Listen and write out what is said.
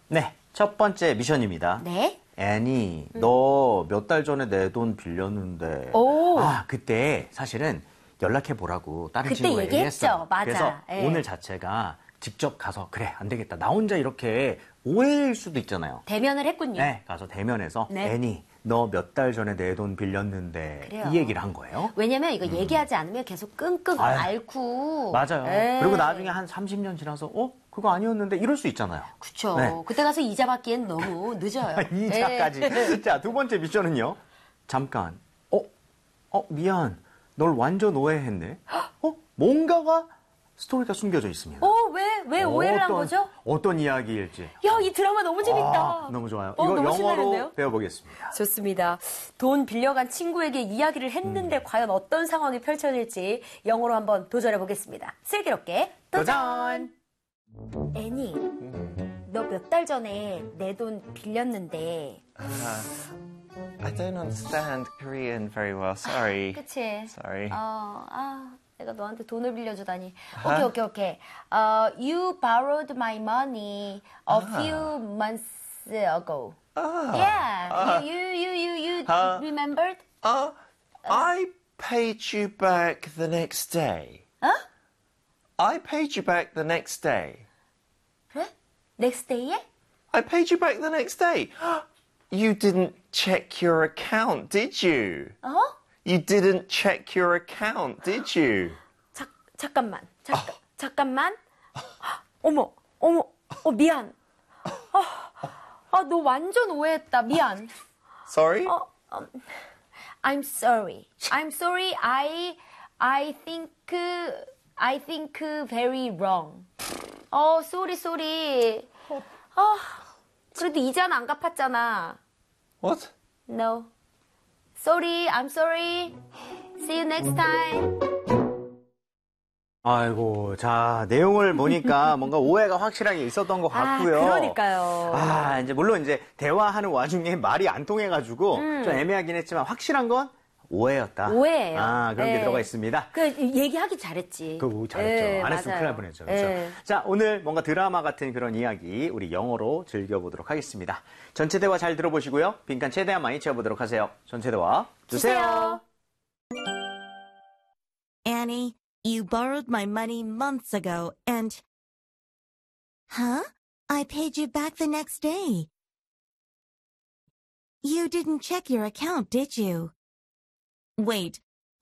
네, 첫 번째 미션입니다. 네. 애니, 너 몇 달 전에 내 돈 빌렸는데. 오. 아, 그때 사실은 연락해보라고 다른 그때 친구가 얘기했죠. 얘기했어. 맞아. 그래서 예. 오늘 자체가 직접 가서 그래, 안 되겠다. 나 혼자 이렇게 오해일 수도 있잖아요. 대면을 했군요. 네, 가서 대면해서 네. 애니, 너 몇 달 전에 내 돈 빌렸는데. 그래요. 이 얘기를 한 거예요. 왜냐면 이거 얘기하지 않으면 계속 끙끙 아유. 앓고. 맞아요. 예. 그리고 나중에 한 30년 지나서 그거 아니었는데 이럴 수 있잖아요. 그쵸. 네. 그때 가서 이자 받기엔 너무 늦어요. 이자까지. 예. 자, 두 번째 미션은요. 잠깐. 미안. 널 완전 오해했네. 뭔가가 스토리가 숨겨져 있습니다. 왜 오해를 한 거죠? 어떤 이야기일지. 야, 이 드라마 너무 재밌다. 너무 좋아요. 이거 너무 영어로 신나는데요? 배워보겠습니다. 좋습니다. 돈 빌려간 친구에게 이야기를 했는데 과연 어떤 상황이 펼쳐질지 영어로 한번 도전해 보겠습니다. 슬기롭게 도전! 애니, 너 몇 달 전에 내 돈 빌렸는데. I don't understand Korean very well. Sorry. 그치? Sorry. 내가 너한테 돈을 빌려주다니. 오케이. You borrowed my money a few months ago. Yeah. You remembered? I paid you back the next day. I paid you back the next day. 그래? Next day에? I paid you back the next day. You didn't check your account, did you? You didn't check your account, did you? 잠깐만. 어머, 미안. 너 완전 오해했다. 미안. Sorry? I'm sorry. I think very wrong. sorry. 그래도 이자는 안 갚았잖아. What? No. I'm sorry. See you next time. 아이고, 자, 내용을 보니까 뭔가 오해가 확실하게 있었던 것 같고요. 그러니까요. 물론 대화하는 와중에 말이 안 통해가지고 좀 애매하긴 했지만 확실한 건 오해였다. 오해예요. 그런 게 들어가 있습니다. 얘기하기 잘했지. 잘했죠. 안 했으면 큰일 날 뻔했죠. 그렇죠? 자, 오늘 뭔가 드라마 같은 그런 이야기 우리 영어로 즐겨보도록 하겠습니다. 전체 대화 잘 들어보시고요. 빈칸 최대한 많이 채워보도록 하세요. 전체 대화 주세요. Annie, you borrowed my money months ago and... Huh? I paid you back the next day. You didn't check your account, did you? Wait,